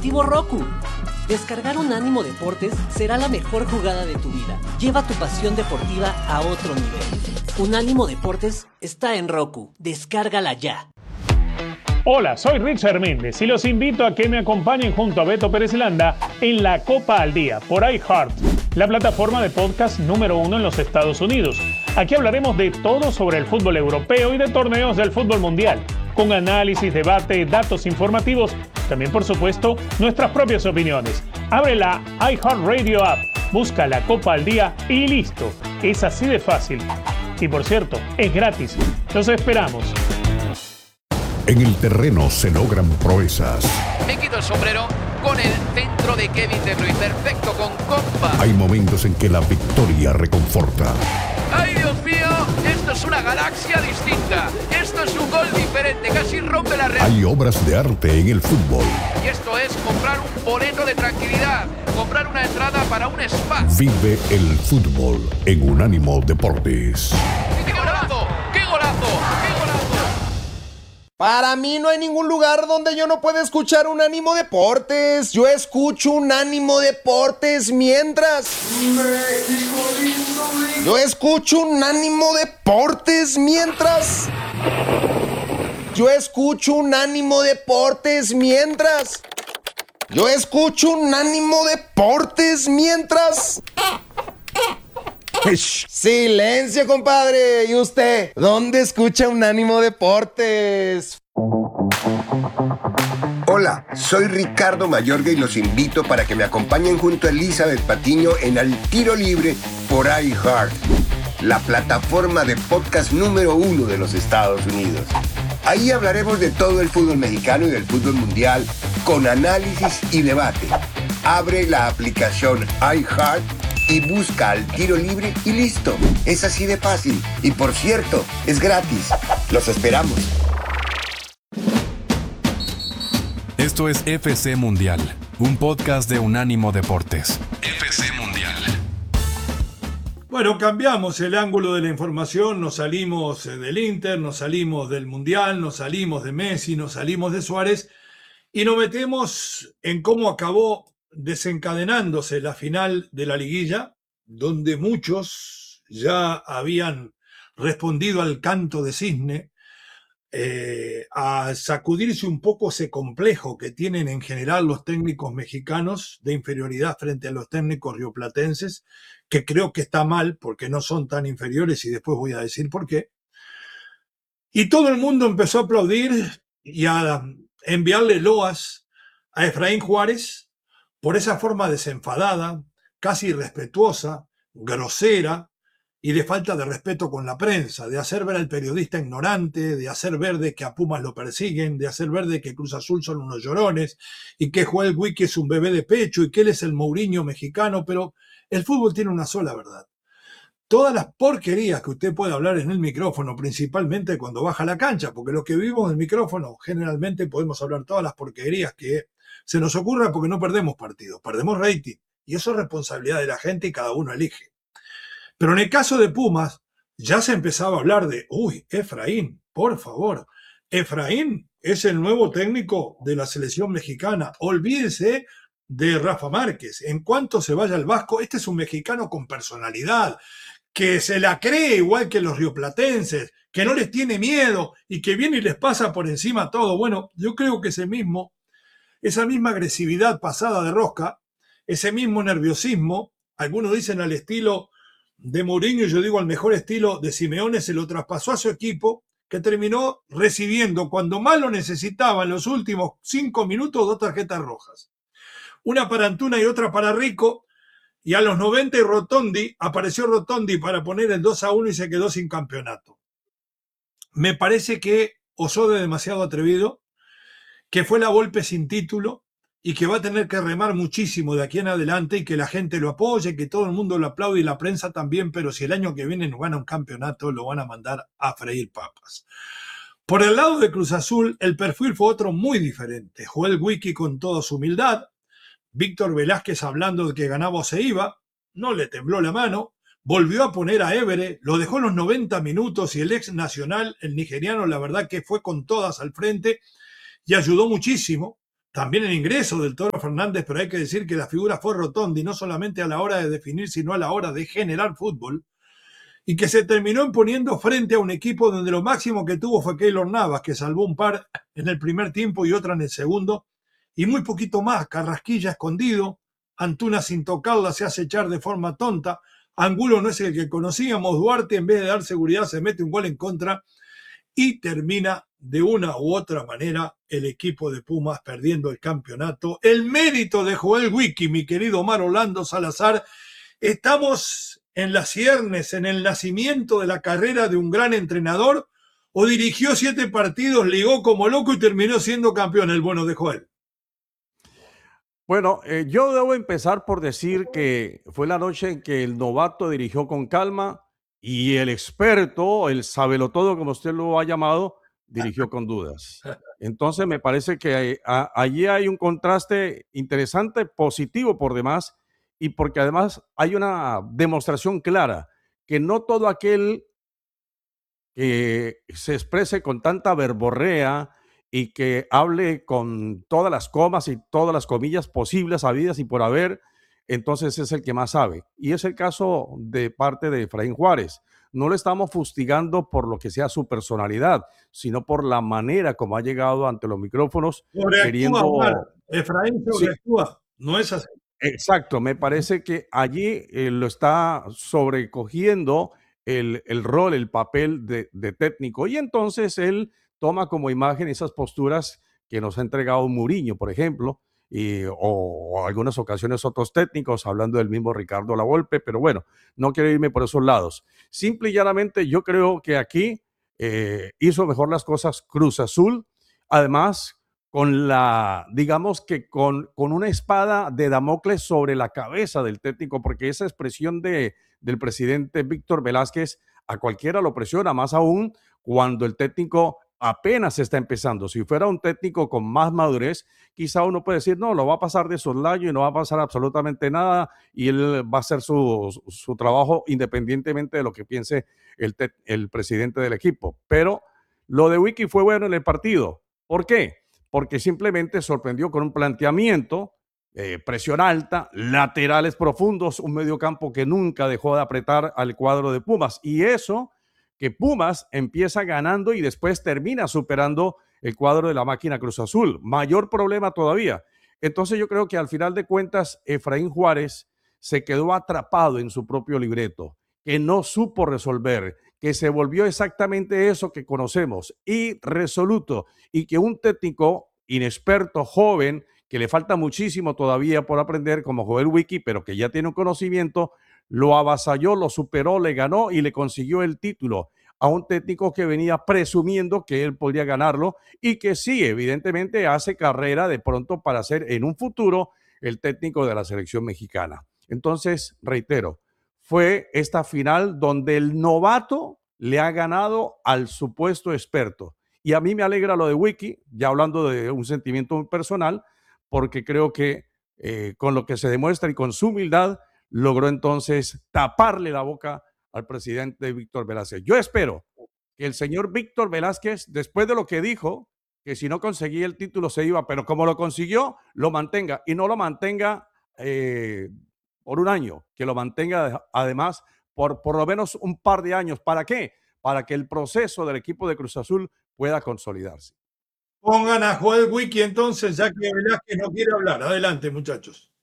dispositivo Roku. Descargar Unánimo Deportes será la mejor jugada de tu vida. Lleva tu pasión deportiva a otro nivel. Unánimo Deportes está en Roku. Descárgala ya. Hola, soy Richard Méndez y los invito a que me acompañen junto a Beto Pérez Landa en La Copa al Día por iHeart, la plataforma de podcast número 1 en los Estados Unidos. Aquí hablaremos de todo sobre el fútbol europeo y de torneos del fútbol mundial, con análisis, debate, datos informativos, también por supuesto nuestras propias opiniones. Abre la iHeartRadio app, busca La Copa al Día y listo. Es así de fácil. Y por cierto, es gratis. Los esperamos. En el terreno se logran proezas. Me quito el sombrero con el centro de Kevin De Bruyne. Perfecto, con compa. Hay momentos en que la victoria reconforta. ¡Ay, Dios mío! Esto es una galaxia distinta. Esto es un gol diferente. Casi rompe la red. Hay obras de arte en el fútbol. Y esto es comprar un boleto de tranquilidad. Comprar una entrada para un spa. Vive el fútbol en Unánimo Deportes. ¡Qué golazo! ¡Qué golazo! ¡Qué golazo! Para mí no hay ningún lugar donde yo no pueda escuchar Unánimo Deportes. Yo escucho Unánimo Deportes mientras... Yo escucho Unánimo Deportes mientras... Yo escucho Unánimo Deportes mientras... Yo escucho Unánimo Deportes mientras... Silencio, compadre. ¿Y usted? ¿Dónde escucha Unánimo Deportes? Hola, soy Ricardo Mayorga y los invito para que me acompañen junto a Elizabeth Patiño en Al Tiro Libre por iHeart, la plataforma de podcast número 1 de los Estados Unidos. Ahí hablaremos de todo el fútbol mexicano y del fútbol mundial con análisis y debate. Abre la aplicación iHeart y busca Al Tiro Libre y listo. Es así de fácil. Y por cierto, es gratis. Los esperamos. Esto es FC Mundial, un podcast de Unánimo Deportes. FC Mundial. Bueno, cambiamos el ángulo de la información, nos salimos del Inter, nos salimos del Mundial, nos salimos de Messi, nos salimos de Suárez y nos metemos en cómo acabó desencadenándose la final de la liguilla, donde muchos ya habían respondido al canto de cisne, a sacudirse un poco ese complejo que tienen en general los técnicos mexicanos de inferioridad frente a los técnicos rioplatenses, que creo que está mal porque no son tan inferiores y después voy a decir por qué. Y todo el mundo empezó a aplaudir y a enviarle loas a Efraín Juárez por esa forma desenfadada, casi irrespetuosa, grosera y de falta de respeto con la prensa, de hacer ver al periodista ignorante, de hacer ver de que a Pumas lo persiguen, de hacer ver de que Cruz Azul son unos llorones y que Joel Wiki es un bebé de pecho y que él es el Mourinho mexicano, pero el fútbol tiene una sola verdad. Todas las porquerías que usted puede hablar en el micrófono, principalmente cuando baja a la cancha, porque los que vivimos en el micrófono generalmente podemos hablar todas las porquerías que se nos ocurra porque no perdemos partidos, perdemos rating. Y eso es responsabilidad de la gente y cada uno elige. Pero en el caso de Pumas, ya se empezaba a hablar de, Efraín, por favor. Efraín es el nuevo técnico de la selección mexicana. Olvídese de Rafa Márquez. En cuanto se vaya al Vasco, este es un mexicano con personalidad, que se la cree igual que los rioplatenses, que no les tiene miedo y que viene y les pasa por encima todo. Bueno, yo creo que esa misma agresividad pasada de rosca, ese mismo nerviosismo, algunos dicen al estilo de Mourinho, yo digo al mejor estilo de Simeone, se lo traspasó a su equipo, que terminó recibiendo, cuando más lo necesitaba, en los últimos 5 minutos, 2 tarjetas rojas. Una para Antuna y otra para Rico, y a los 90 apareció Rotondi para poner el 2-1 y se quedó sin campeonato. Me parece que osó de demasiado atrevido, que fue la Volpe sin título y que va a tener que remar muchísimo de aquí en adelante y que la gente lo apoye, que todo el mundo lo aplaude y la prensa también, pero si el año que viene no gana un campeonato, lo van a mandar a freír papas. Por el lado de Cruz Azul, el perfil fue otro muy diferente. Joel Wiki con toda su humildad, Víctor Velázquez hablando de que ganaba o se iba, no le tembló la mano, volvió a poner a Évere, lo dejó en los 90 minutos y el ex nacional, el nigeriano, la verdad que fue con todas al frente y ayudó muchísimo, también el ingreso del Toro Fernández, pero hay que decir que la figura fue Rotondi, no solamente a la hora de definir, sino a la hora de generar fútbol, y que se terminó imponiendo frente a un equipo donde lo máximo que tuvo fue Keylor Navas, que salvó un par en el primer tiempo y otra en el segundo, y muy poquito más. Carrasquilla escondido, Antuna sin tocarla se hace echar de forma tonta, Angulo no es el que conocíamos, Duarte en vez de dar seguridad se mete un gol en contra y termina de una u otra manera el equipo de Pumas perdiendo el campeonato. El mérito de Joel Wiki, mi querido Omar Orlando Salazar. Estamos en las ciernes, en el nacimiento de la carrera de un gran entrenador, o dirigió 7 partidos, ligó como loco y terminó siendo campeón el bueno de Joel. Bueno, yo debo empezar por decir que fue la noche en que el novato dirigió con calma y el experto, el sabelotodo, como usted lo ha llamado, dirigió con dudas. Entonces me parece que allí hay un contraste interesante, positivo por demás, y porque además hay una demostración clara que no todo aquel que se exprese con tanta verborrea y que hable con todas las comas y todas las comillas posibles, habidas y por haber, entonces es el que más sabe. Y es el caso de parte de Efraín Juárez. No le estamos fustigando por lo que sea su personalidad, sino por la manera como ha llegado ante los micrófonos queriendo... Efraín sobreactúa, no es así. Exacto, me parece que allí lo está sobrecogiendo el rol, el papel de técnico, y entonces él toma como imagen esas posturas que nos ha entregado Mourinho, por ejemplo, o algunas ocasiones otros técnicos, hablando del mismo Ricardo Lavolpe, pero bueno, no quiero irme por esos lados. Simple y llanamente, yo creo que aquí hizo mejor las cosas Cruz Azul, además con digamos que con una espada de Damocles sobre la cabeza del técnico, porque esa expresión del presidente Víctor Velázquez a cualquiera lo presiona, más aún cuando el técnico apenas está empezando. Si fuera un técnico con más madurez, quizá uno puede decir, no, lo va a pasar de soslayo y no va a pasar absolutamente nada y él va a hacer su trabajo independientemente de lo que piense el presidente del equipo. Pero lo de Wiki fue bueno en el partido. ¿Por qué? Porque simplemente sorprendió con un planteamiento, presión alta, laterales profundos, un mediocampo que nunca dejó de apretar al cuadro de Pumas. Y eso que Pumas empieza ganando y después termina superando el cuadro de la máquina Cruz Azul. Mayor problema todavía. Entonces yo creo que al final de cuentas Efraín Juárez se quedó atrapado en su propio libreto, que no supo resolver, que se volvió exactamente eso que conocemos, irresoluto, y que un técnico inexperto, joven, que le falta muchísimo todavía por aprender, como Joel Wiki, pero que ya tiene un conocimiento, lo avasalló, lo superó, le ganó y le consiguió el título a un técnico que venía presumiendo que él podría ganarlo y que sí, evidentemente hace carrera de pronto para ser en un futuro el técnico de la selección mexicana. Entonces, reitero, fue esta final donde el novato le ha ganado al supuesto experto. Y a mí me alegra lo de Wiki, ya hablando de un sentimiento personal, porque creo que con lo que se demuestra y con su humildad, logró entonces taparle la boca al presidente Víctor Velázquez. Yo espero que el señor Víctor Velázquez, después de lo que dijo, que si no conseguía el título se iba, pero como lo consiguió, lo mantenga y no lo mantenga por un año, que lo mantenga además por lo menos un par de años. ¿Para qué? Para que el proceso del equipo de Cruz Azul pueda consolidarse. Pongan a Joel Wiki entonces, ya que Velázquez no quiere hablar. Adelante, muchachos.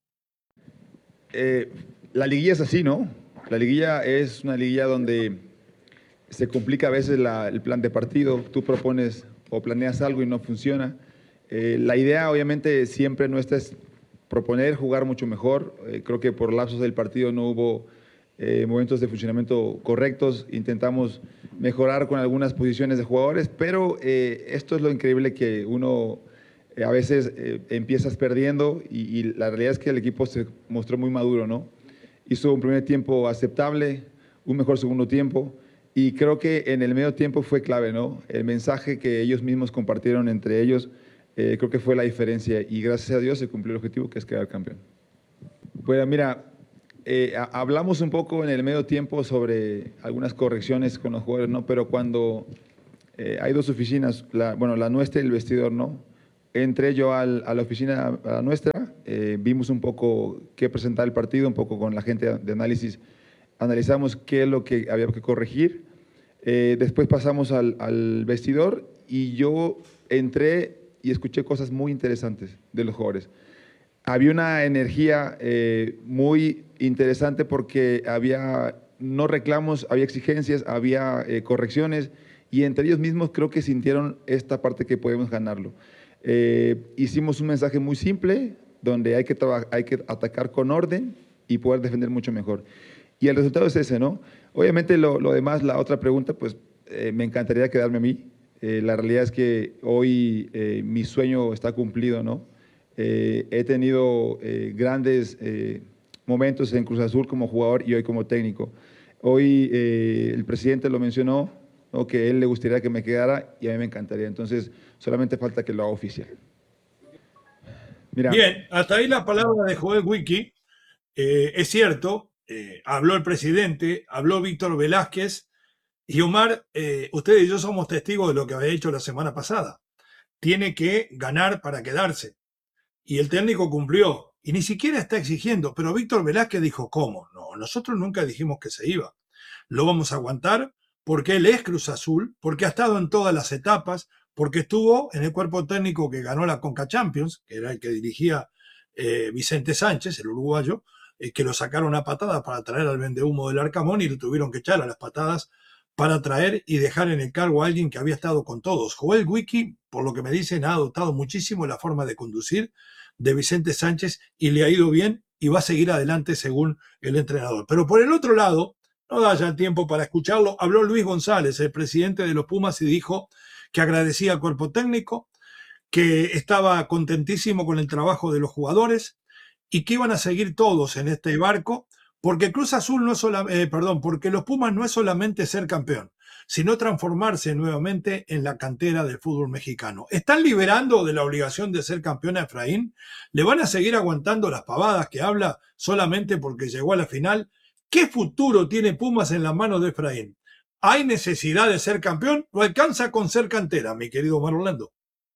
La liguilla es así, ¿no? La liguilla es una liguilla donde se complica a veces el plan de partido. Tú propones o planeas algo y no funciona. La idea, obviamente, siempre nuestra es proponer, jugar mucho mejor. Creo que por lapsos del partido no hubo momentos de funcionamiento correctos. Intentamos mejorar con algunas posiciones de jugadores, pero esto es lo increíble, que uno a veces empiezas perdiendo y la realidad es que el equipo se mostró muy maduro, ¿no? Hizo un primer tiempo aceptable, un mejor segundo tiempo, y creo que en el medio tiempo fue clave, ¿no? El mensaje que ellos mismos compartieron entre ellos, creo que fue la diferencia, y gracias a Dios se cumplió el objetivo, que es quedar campeón. Pues mira, hablamos un poco en el medio tiempo sobre algunas correcciones con los jugadores, ¿no? Pero cuando hay dos oficinas, la nuestra y el vestidor, ¿no? entré yo a la oficina nuestra, vimos un poco qué presentar el partido, un poco con la gente de análisis, analizamos qué es lo que había que corregir. Después pasamos al vestidor y yo entré y escuché cosas muy interesantes de los jugadores. Había una energía muy interesante porque había no reclamos, había exigencias, había correcciones y entre ellos mismos creo que sintieron esta parte que podemos ganarlo. Hicimos un mensaje muy simple donde hay que atacar con orden y poder defender mucho mejor. Y el resultado es ese, ¿no? Obviamente lo demás, la otra pregunta, pues me encantaría quedarme a mí. La realidad es que hoy mi sueño está cumplido, ¿no? He tenido grandes momentos en Cruz Azul como jugador y hoy como técnico. Hoy el presidente lo mencionó, ¿no? Que a él le gustaría que me quedara y a mí me encantaría. Entonces, solamente falta que lo haga oficial. Mira. Bien, hasta ahí la palabra de Joel Wiki. Es cierto, habló el presidente, habló Víctor Velázquez y Omar, ustedes y yo somos testigos de lo que había hecho la semana pasada. Tiene que ganar para quedarse. Y el técnico cumplió. Y ni siquiera está exigiendo. Pero Víctor Velázquez dijo, ¿cómo? No, nosotros nunca dijimos que se iba. Lo vamos a aguantar porque él es Cruz Azul, porque ha estado en todas las etapas, porque estuvo en el cuerpo técnico que ganó la Conca Champions, que era el que dirigía Vicente Sánchez, el uruguayo, que lo sacaron a patadas para traer al vendehumo del Arcamón y lo tuvieron que echar a las patadas para traer y dejar en el cargo a alguien que había estado con todos. Joel Wiki, por lo que me dicen, ha adoptado muchísimo la forma de conducir de Vicente Sánchez y le ha ido bien y va a seguir adelante según el entrenador. Pero por el otro lado, no da ya tiempo para escucharlo, habló Luis González, el presidente de los Pumas, y dijo que agradecía al cuerpo técnico, que estaba contentísimo con el trabajo de los jugadores y que iban a seguir todos en este barco, porque Cruz Azul no es porque los Pumas no es solamente ser campeón, sino transformarse nuevamente en la cantera del fútbol mexicano. ¿Están liberando de la obligación de ser campeón a Efraín? ¿Le van a seguir aguantando las pavadas que habla solamente porque llegó a la final? ¿Qué futuro tiene Pumas en las manos de Efraín? ¿Hay necesidad de ser campeón? ¿Lo alcanza con ser cantera, mi querido Omar Orlando?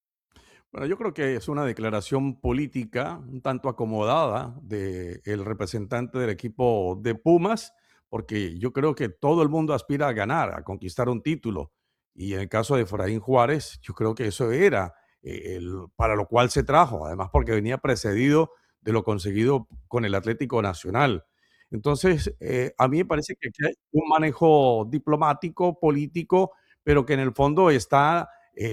Bueno, yo creo que es una declaración política un tanto acomodada del representante del equipo de Pumas, porque yo creo que todo el mundo aspira a ganar, a conquistar un título. Y en el caso de Efraín Juárez, yo creo que eso era para lo cual se trajo, además porque venía precedido de lo conseguido con el Atlético Nacional. Entonces, a mí me parece que aquí hay un manejo diplomático, político, pero que en el fondo está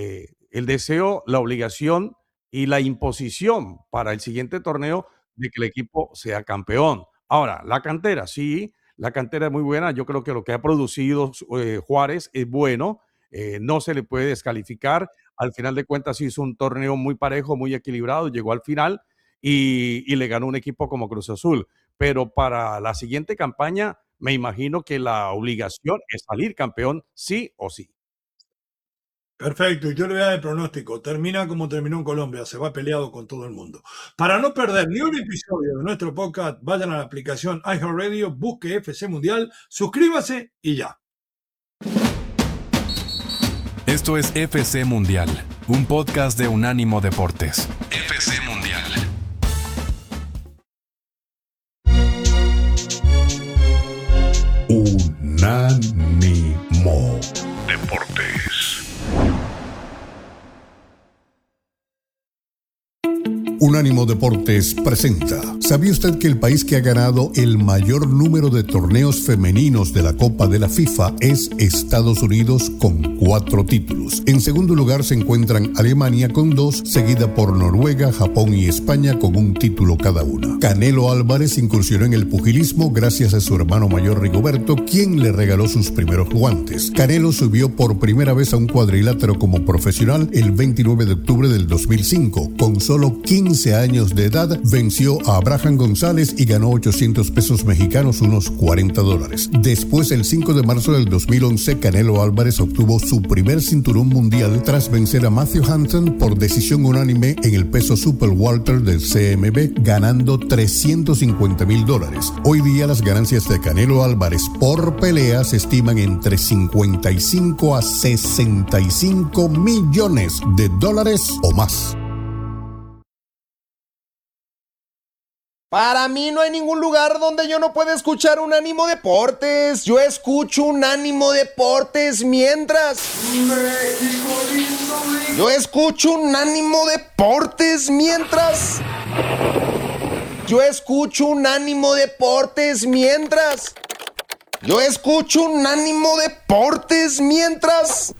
el deseo, la obligación y la imposición para el siguiente torneo de que el equipo sea campeón. Ahora, la cantera, sí, la cantera es muy buena. Yo creo que lo que ha producido Juárez es bueno. No se le puede descalificar. Al final de cuentas hizo un torneo muy parejo, muy equilibrado, llegó al final y le ganó un equipo como Cruz Azul. Pero para la siguiente campaña me imagino que la obligación es salir campeón sí o sí. Perfecto, y yo le voy a dar el pronóstico. Termina como terminó en Colombia, se va peleado con todo el mundo. Para no perder ni un episodio de nuestro podcast, vayan a la aplicación iHeartRadio, busque FC Mundial, suscríbase y ya. Esto es FC Mundial, un podcast de Unánimo Deportes. FC Mundial. Unánimo Deportes. Unánimo Deportes presenta. ¿Sabía usted que el país que ha ganado el mayor número de torneos femeninos de la Copa de la FIFA es Estados Unidos con 4 títulos? En segundo lugar se encuentran Alemania con 2, seguida por Noruega, Japón y España con 1 título cada una. Canelo Álvarez incursionó en el pugilismo gracias a su hermano mayor Rigoberto, quien le regaló sus primeros guantes. Canelo subió por primera vez a un cuadrilátero como profesional el 29 de octubre del 2005. Con solo 15 años de edad, venció a Abraham González y ganó 800 pesos mexicanos, unos $40. Después, el 5 de marzo del 2011, Canelo Álvarez obtuvo su primer cinturón mundial tras vencer a Matthew Hampton por decisión unánime en el peso super welter del CMB, ganando $350,000. Hoy día, las ganancias de Canelo Álvarez por pelea se estiman entre 55 a 65 millones de dólares o más. Para mí no hay ningún lugar donde yo no pueda escuchar Unánimo Deportes. Yo escucho Unánimo Deportes mientras... Yo escucho Unánimo Deportes mientras... Yo escucho Unánimo Deportes mientras... Yo escucho Unánimo Deportes mientras...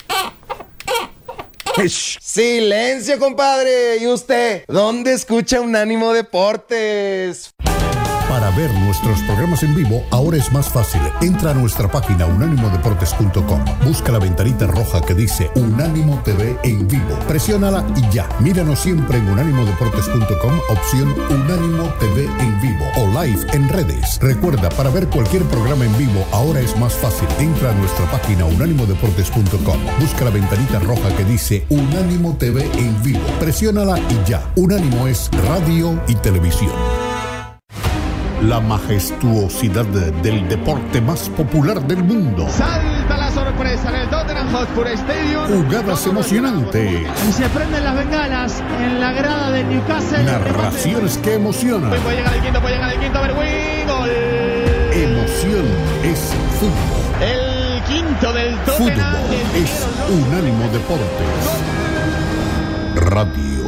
Silencio, compadre. ¿Y usted? ¿Dónde escucha Unánimo Deportes? Para ver nuestros programas en vivo, ahora es más fácil. Entra a nuestra página unánimodeportes.com. Busca la ventanita roja que dice Unánimo TV en vivo. Presiónala y ya. Míranos siempre en unánimodeportes.com, opción Unánimo TV en vivo o live en redes. Recuerda, para ver cualquier programa en vivo, ahora es más fácil. Entra a nuestra página unánimodeportes.com. Busca la ventanita roja que dice Unánimo TV en vivo. Presiónala y ya. Unánimo es radio y televisión. La majestuosidad del deporte más popular del mundo. Salta la sorpresa en el Tottenham Hotspur Stadium. Jugadas emocionantes. Y se prenden las bengalas en la grada de Newcastle. Narraciones que emocionan. Puede llegar el quinto, Berwin. Gol. Emoción es fútbol. El quinto del Tottenham. Fútbol es Unánimo Deportes. Radio.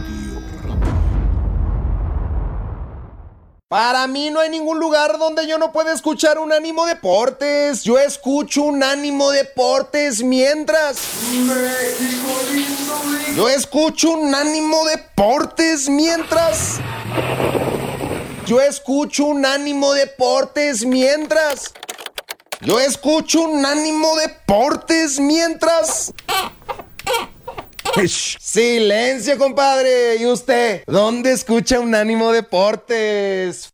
Para mí no hay ningún lugar donde yo no pueda escuchar Unánimo Deportes. Yo escucho Unánimo Deportes mientras... Yo escucho Unánimo Deportes mientras... Yo escucho Unánimo Deportes mientras... Yo escucho Unánimo Deportes mientras... Silencio, compadre. ¿Y usted? ¿Dónde escucha Unánimo Deportes?